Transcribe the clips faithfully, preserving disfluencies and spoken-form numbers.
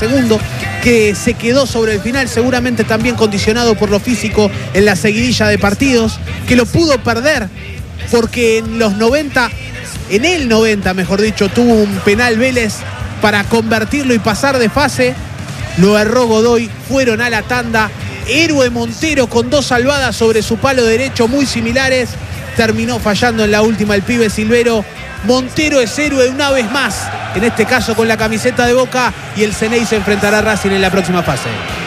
segundo, que se quedó sobre el final, seguramente también condicionado por lo físico en la seguidilla de partidos, que lo pudo perder porque en los noventa, en el noventa mejor dicho, tuvo un penal Vélez para convertirlo y pasar de fase. Lo erró Godoy, fueron a la tanda. Héroe Montero con dos salvadas sobre su palo derecho muy similares. Terminó fallando en la última el pibe Silvero. Montero es héroe una vez más, en este caso con la camiseta de Boca, y el Ceney se enfrentará a Racing en la próxima fase.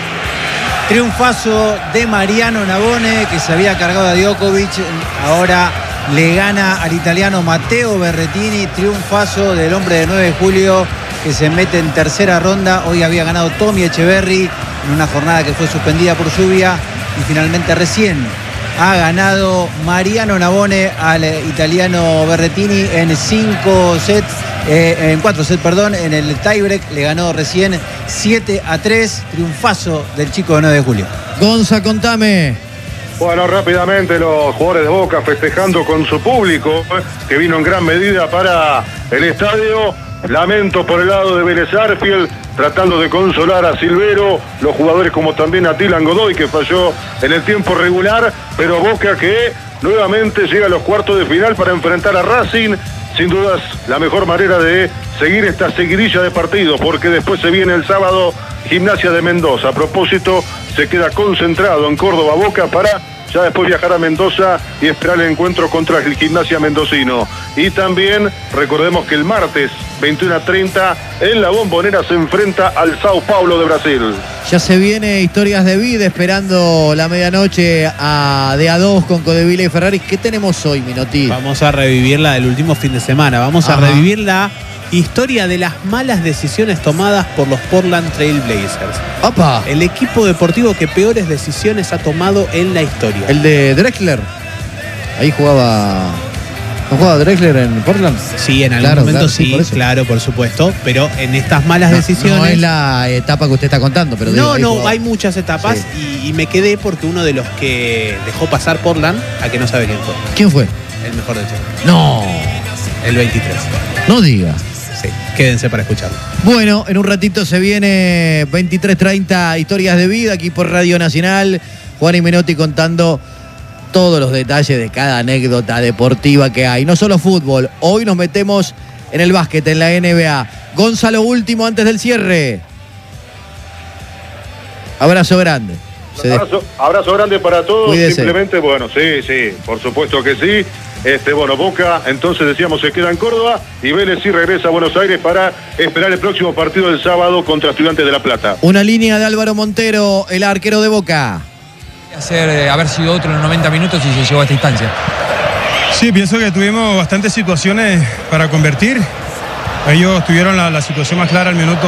Triunfazo de Mariano Navone, que se había cargado a Djokovic, ahora le gana al italiano Matteo Berrettini. Triunfazo del hombre de nueve de julio, que se mete en tercera ronda. Hoy había ganado Tommy Echeverry en una jornada que fue suspendida por lluvia, y finalmente recién ha ganado Mariano Navone al italiano Berrettini en cinco sets, eh, en cuatro sets, perdón, en el tiebreak. Le ganó recién siete a tres. Triunfazo del chico de nueve de julio. Gonza, contame. Bueno, rápidamente los jugadores de Boca festejando con su público, que vino en gran medida para el estadio. Lamento por el lado de Vélez Sarsfield, tratando de consolar a Silvero, los jugadores como también a Dylan Godoy, que falló en el tiempo regular, pero Boca que nuevamente llega a los cuartos de final para enfrentar a Racing. Sin dudas, la mejor manera de seguir esta seguidilla de partidos, porque después se viene el sábado Gimnasia de Mendoza. A propósito, se queda concentrado en Córdoba Boca para ya después viajar a Mendoza y esperar el encuentro contra el Gimnasia mendocino. Y también recordemos que el martes veintiuno a treinta en la Bombonera se enfrenta al Sao Paulo de Brasil. Ya se viene Historias de Vida, esperando la medianoche a de a dos con Codevila y Ferrari. ¿Qué tenemos hoy, Minotti? Vamos a revivir la del último fin de semana. Vamos Ajá. a revivir la historia de las malas decisiones tomadas por los Portland Trail Blazers. ¡Opa! El equipo deportivo que peores decisiones ha tomado en la historia. El de Drexler. Ahí jugaba... ¿No jugaba Drexler en Portland? Sí, en algún claro, momento claro, sí, sí por claro, por supuesto. Pero en estas malas no, decisiones... No es la etapa que usted está contando, pero... No, digo, no, jugaba. hay muchas etapas, sí. y, y me quedé porque uno de los que dejó pasar Portland, a que no sabe quién fue. ¿Quién fue? El mejor de todos. No. El veintitrés. No diga. Sí, quédense para escucharlo. Bueno, en un ratito se viene veintitrés treinta Historias de Vida aquí por Radio Nacional. Juan y Menotti contando todos los detalles de cada anécdota deportiva que hay. No solo fútbol, hoy nos metemos en el básquet, en la N B A. Gonzalo, último antes del cierre. Abrazo grande. Abrazo, abrazo grande para todos. Cuídese. Simplemente, bueno, sí, sí, por supuesto que sí. Este, bueno, Boca, entonces decíamos, se queda en Córdoba, y Vélez sí regresa a Buenos Aires para esperar el próximo partido del sábado contra Estudiantes de La Plata. Una línea de Álvaro Montero, el arquero de Boca. Hacer, eh, haber sido otro en los noventa minutos y se llegó a esta instancia. Sí, pienso que tuvimos bastantes situaciones para convertir. Ellos tuvieron la, la situación más clara al minuto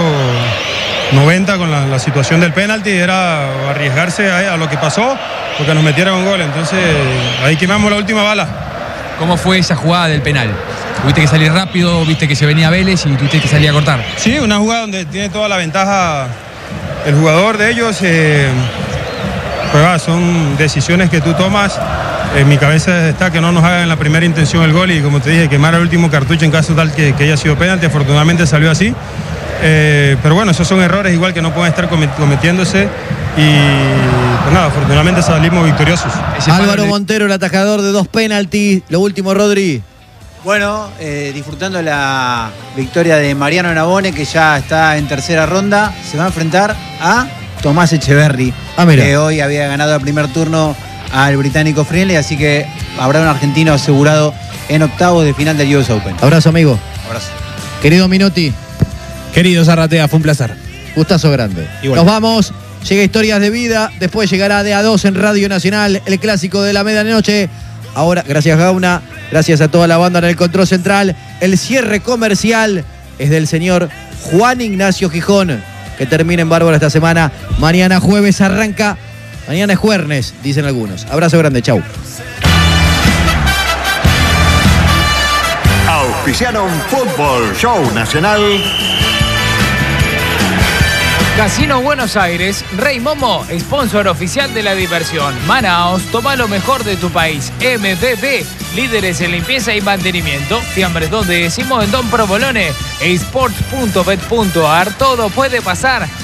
noventa con la, la situación del penalti, era arriesgarse a, a lo que pasó, porque nos metieron un gol. Entonces ahí quemamos la última bala. ¿Cómo fue esa jugada del penal? Tuviste que salir rápido, viste que se venía Vélez y tuviste que salir a cortar. Sí, una jugada donde tiene toda la ventaja el jugador de ellos. Eh, pues va, son decisiones que tú tomas. En mi cabeza está que no nos hagan en la primera intención el gol, y como te dije, quemar el último cartucho en caso tal que, que haya sido penalti. Afortunadamente salió así. Eh, pero bueno, esos son errores igual que no pueden estar cometiéndose, y pues nada, afortunadamente salimos victoriosos. Álvaro Montero, el atajador de dos penaltis. Lo último, Rodri. Bueno, eh, disfrutando la victoria de Mariano Navone, que ya está en tercera ronda. Se va a enfrentar a Tomás Echeverry, ah, que hoy había ganado el primer turno al británico Friendly, así que habrá un argentino asegurado en octavos de final del U S Open. Abrazo, amigo. Abrazo. Querido Minotti. Querido Zarratea, fue un placer. Gustazo grande. Igual. Nos vamos. Llega Historias de Vida. Después llegará de a dos en Radio Nacional, el clásico de la medianoche. Ahora, gracias Gauna, gracias a toda la banda en el control central. El cierre comercial es del señor Juan Ignacio Gijón, que termina en bárbaro esta semana. Mañana jueves arranca. Mañana es jueves, dicen algunos. Abrazo grande, chau. Auspiciaron Fútbol Show Nacional Casino Buenos Aires, Rey Momo, sponsor oficial de la diversión. Manaos, toma lo mejor de tu país. M B B, líderes en limpieza y mantenimiento. Fiambres dos décimo en Don Provolone. esports punto bet punto ar, todo puede pasar.